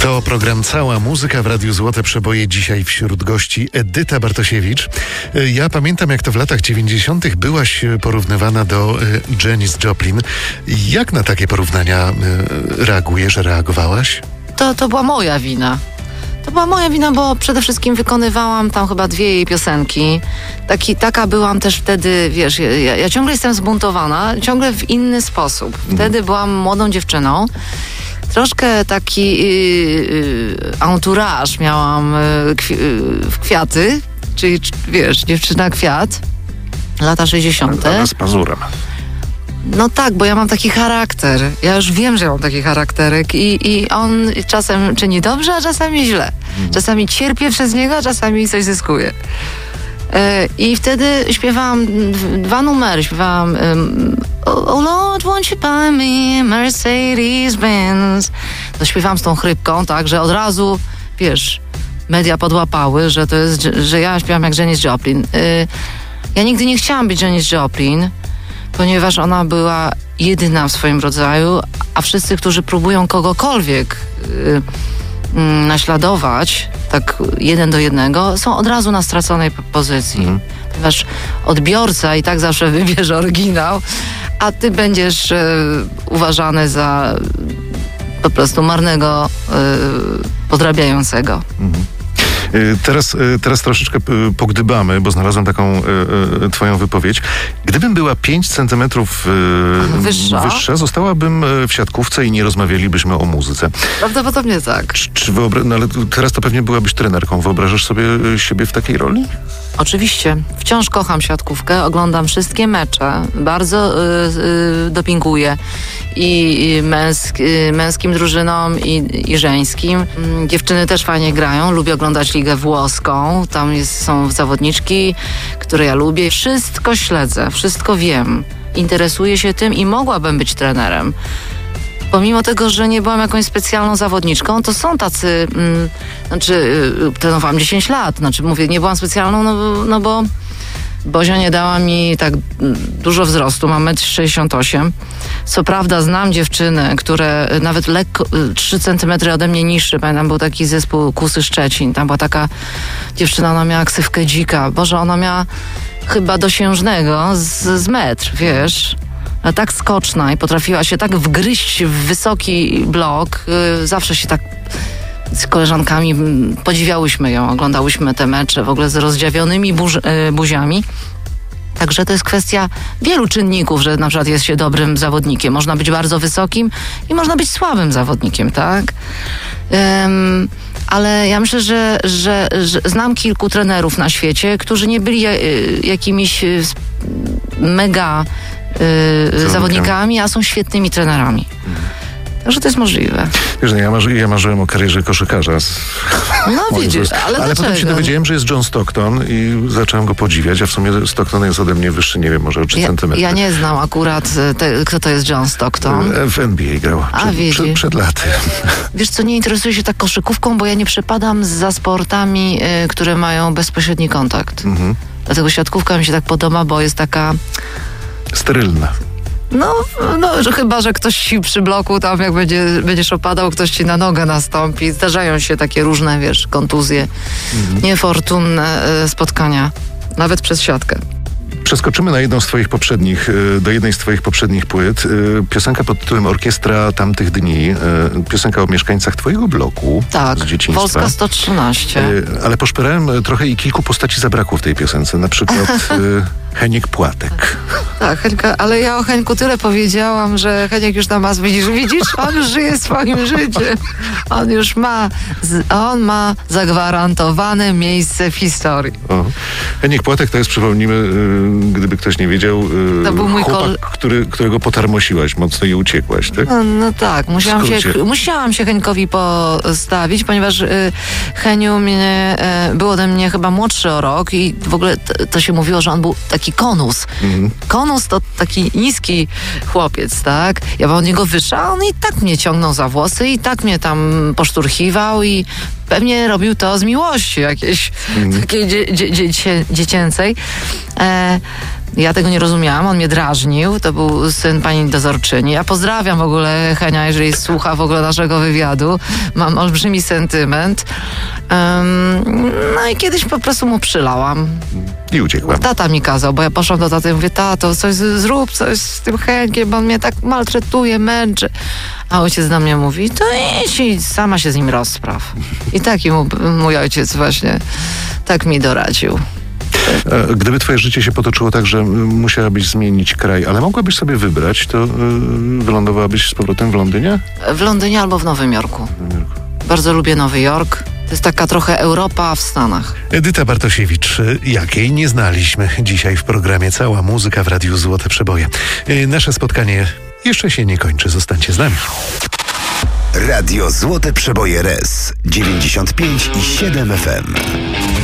To program Cała Muzyka w Radiu Złote Przeboje. Dzisiaj wśród gości Edyta Bartosiewicz. Ja pamiętam, jak to w latach 90. byłaś porównywana do Janis Joplin. Jak na takie porównania reagowałaś? To była moja wina. To była moja wina, bo przede wszystkim wykonywałam tam chyba 2 jej piosenki. Taka byłam też wtedy, wiesz, ja ciągle jestem zbuntowana, ciągle w inny sposób. Wtedy byłam młodą dziewczyną. Troszkę taki entourage miałam w kwiaty, czyli wiesz, dziewczyna kwiat, lata 60. Ale z pazurem. No tak, bo ja mam taki charakter. Ja już wiem, że ja mam taki charakterek i on czasem czyni dobrze, a czasami źle. Czasami cierpię przez niego, a czasami coś zyskuję. I wtedy śpiewałam 2 numery. Śpiewałam Oh Lord, won't you buy me a Mercedes-Benz. To śpiewałam z tą chrypką, tak, że od razu, wiesz, media podłapały, że ja śpiewam jak Janis Joplin. Ja nigdy nie chciałam być Janis Joplin, ponieważ ona była jedyna w swoim rodzaju, a wszyscy, którzy próbują kogokolwiek naśladować, tak 1 do 1, są od razu na straconej pozycji. Ponieważ odbiorca i tak zawsze wybierze oryginał, a ty będziesz uważany za po prostu marnego podrabiającego. Teraz troszeczkę pogdybamy, bo znalazłem taką twoją wypowiedź. Gdybym była 5 centymetrów wyższa, zostałabym w siatkówce i nie rozmawialibyśmy o muzyce. Prawdopodobnie tak. No ale teraz to pewnie byłabyś trenerką. Wyobrażasz sobie siebie w takiej roli? Oczywiście. Wciąż kocham siatkówkę, oglądam wszystkie mecze, bardzo dopinguję i męskim drużynom i żeńskim. Dziewczyny też fajnie grają, lubię oglądać ligę włoską, tam są zawodniczki, które ja lubię. Wszystko śledzę, wszystko wiem, interesuję się tym i mogłabym być trenerem. Pomimo tego, że nie byłam jakąś specjalną zawodniczką, to są tacy, trenowałam 10 lat, mówię, nie byłam specjalną, no bo Bozia nie dała mi tak dużo wzrostu, mam 1,68 m. Co prawda znam dziewczyny, które nawet lekko 3 cm ode mnie niższe. Pamiętam, był taki zespół Kusy Szczecin. Tam była taka dziewczyna, ona miała ksywkę dzika. Boże, ona miała chyba dosiężnego z metr, wiesz. Tak skoczna i potrafiła się tak wgryźć w wysoki blok. Zawsze się tak z koleżankami podziwiałyśmy ją, oglądałyśmy te mecze w ogóle z rozdziawionymi buziami. Także to jest kwestia wielu czynników, że na przykład jest się dobrym zawodnikiem. Można być bardzo wysokim i można być słabym zawodnikiem, tak? Ale ja myślę, że znam kilku trenerów na świecie, którzy nie byli jakimiś mega zawodnikami, a są świetnymi trenerami. Że to jest możliwe. Wiesz, ja marzyłem o karierze koszykarza. No widzisz, ale potem się dowiedziałem, że jest John Stockton i zacząłem go podziwiać, a w sumie Stockton jest ode mnie wyższy, nie wiem, może o 3 centymetry. Ja nie znam akurat, kto to jest John Stockton. W NBA grał przed laty. Wiesz co, nie interesuję się tak koszykówką, bo ja nie przepadam za sportami, które mają bezpośredni kontakt. Dlatego siatkówka mi się tak podoba, bo jest taka sterylna. No, że chyba, że ktoś ci przy bloku tam, jak będziesz opadał, ktoś ci na nogę nastąpi. Zdarzają się takie różne, wiesz, kontuzje, niefortunne spotkania, nawet przez siatkę. Przeskoczymy do jednej z twoich poprzednich płyt. Piosenka pod tytułem Orkiestra tamtych dni. Piosenka o mieszkańcach twojego bloku. Tak, z dzieciństwa. Polska 113. Ale poszperałem trochę i kilku postaci zabrakło w tej piosence. Na przykład Heniek Płatek. Tak, Henka, ale ja o Henku tyle powiedziałam, że Heniek już tam ma, widzisz, on już żyje swoim życiem. On ma zagwarantowane miejsce w historii. Heniek Płatek to jest, przypomnijmy, gdyby ktoś nie wiedział, to był mój chłopak, którego potarmosiłaś mocno i uciekłaś, tak? No tak, musiałam się Henkowi postawić, ponieważ Heniu był ode mnie chyba młodszy o rok i w ogóle to się mówiło, że on był taki konus. Konus to taki niski chłopiec, tak? Ja bym od niego wyszła, a on i tak mnie ciągnął za włosy i tak mnie tam poszturchiwał i pewnie robił to z miłości jakiejś takiej dziecięcej. Ja tego nie rozumiałam, on mnie drażnił, to był syn pani dozorczyni. Ja pozdrawiam w ogóle Henia, jeżeli słucha w ogóle naszego wywiadu. Mam olbrzymi sentyment. No i kiedyś po prostu mu przylałam. I uciekłam. Tata mi kazał, bo ja poszłam do taty i mówię, tato, zrób coś z tym Henkiem, bo on mnie tak maltretuje, męczy. A ojciec do mnie mówi, to idź i sama się z nim rozpraw. I taki mój ojciec właśnie tak mi doradził. Gdyby twoje życie się potoczyło tak, że musiałabyś zmienić kraj, ale mogłabyś sobie wybrać, to wylądowałabyś z powrotem w Londynie? W Londynie albo w Nowym Jorku. Bardzo lubię Nowy Jork. To jest taka trochę Europa w Stanach. Edyta Bartosiewicz, jakiej nie znaliśmy dzisiaj w programie Cała muzyka w Radiu Złote Przeboje. Nasze spotkanie jeszcze się nie kończy. Zostańcie z nami. Radio Złote Przeboje RS 95,7 FM.